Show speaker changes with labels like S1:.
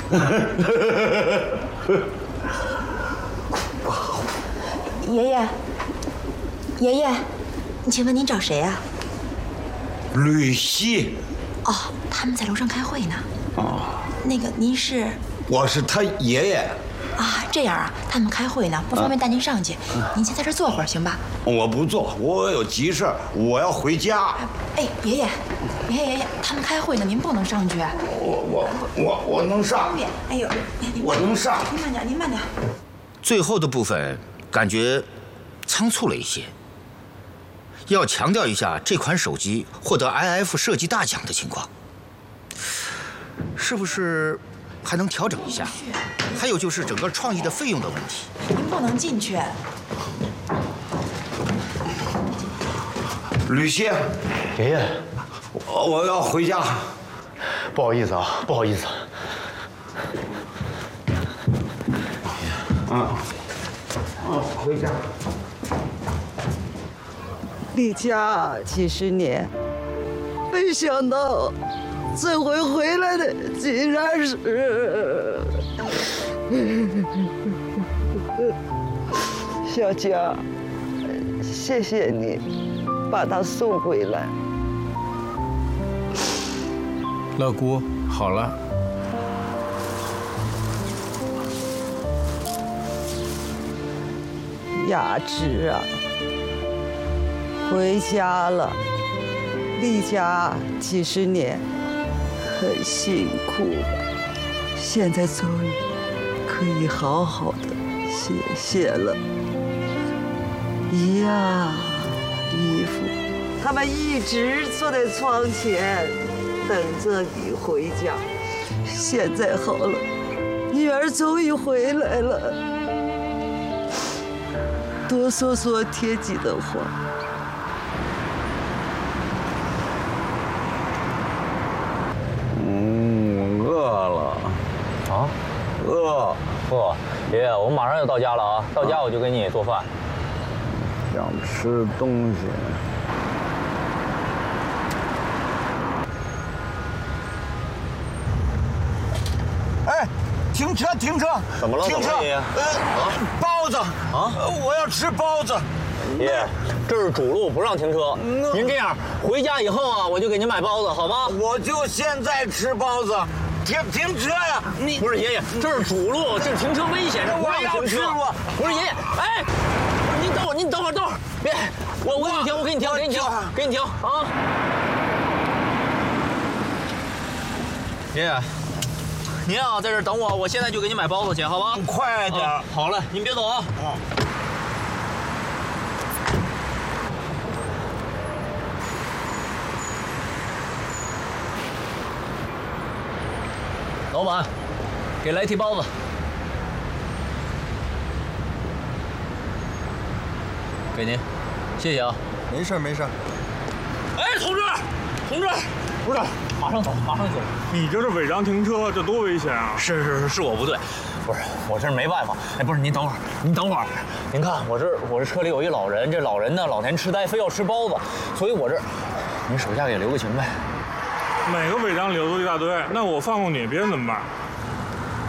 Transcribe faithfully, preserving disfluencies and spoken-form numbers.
S1: 爷爷，爷爷，请问您找谁啊？
S2: 吕希。
S1: 哦，他们在楼上开会呢。
S2: 哦，
S1: 那个您是？
S2: 我是他爷爷。
S1: 啊，这样啊，他们开会呢，不方便带您上去。啊、您先在这坐会儿，行吧？
S2: 我不坐，我有急事，我要回家。
S1: 哎，爷爷，爷爷爷爷，他们开会呢，您不能上去。
S2: 我我我我能上。
S1: 哎呦，
S2: 我能上。
S1: 您慢点，您慢点。
S3: 最后的部分感觉仓促了一些。要强调一下这款手机获得 I F 设计大奖的情况，是不是？还能调整一下，还有就是整个创意的费用的问题。
S1: 您不能进去。
S2: 吕希，
S4: 爷爷，
S2: 我我要回家。
S4: 不好意思啊，不好意思。
S2: 嗯，嗯，回家。
S5: 离家几十年，没想到。这回回来的竟然是小佳，谢谢你把他送回来。
S6: 老姑，好了。
S5: 雅芝啊，回家了，离家几十年。很辛苦，现在终于可以好好的歇歇了。姨呀，姨父，他们一直坐在窗前等着你回家。现在好了，女儿终于回来了，多说说贴己的话。
S4: 饿饿，爷爷，我马上就到家了啊！到家我就给你做饭。
S2: 想吃东西。哎，停车停车！
S4: 怎么了？
S2: 停车！
S4: 爷爷，
S2: 呃，包子啊！我要吃包子。
S4: 爷爷，这是主路，不让停车。您这样回家以后啊，我就给您买包子，好吗？
S2: 我就现在吃包子。停停车呀！你
S4: 不是爷爷，这是主路，这停车危险，不让停车。不是爷爷，哎，不是您等会儿，您等会儿，等会儿，别，我我给你停，我给你停，给你停，给你停啊！爷爷，您啊，在这等我，我现在就给你买包子去，好吧？
S2: 快点！
S4: 啊、好嘞，您别走啊。
S2: 哦。
S4: 老板，给来屉包子。给您，谢谢啊。
S6: 没事没事。
S4: 哎，同志，同志，不是，马上走，马上走。
S7: 你这是违章停车，这多危险啊！
S4: 是是是，是我不对，不是我这没办法。哎，不是您等会儿，您等会儿，您看我这我这车里有一老人，这老人呢老年痴呆，非要吃包子，所以我这，您手下给留个情呗。
S7: 每个违章理由都一大堆，那我放过你，别人怎么办？